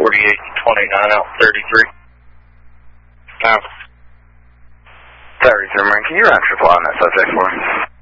4829 out 33. Sorry, Marine, can you route supply on that subject for me?